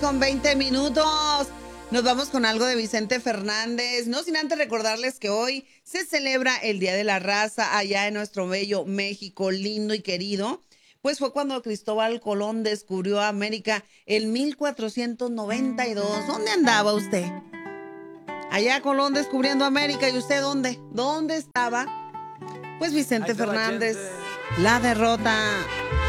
con 20 minutos. Nos vamos con algo de Vicente Fernández, no sin antes recordarles que hoy se celebra el Día de la Raza allá en nuestro bello México, lindo y querido. Pues fue cuando Cristóbal Colón descubrió América en 1492. ¿Dónde andaba usted? Allá Colón descubriendo América, ¿y usted dónde? ¿Dónde estaba? Pues Vicente Fernández, la derrota.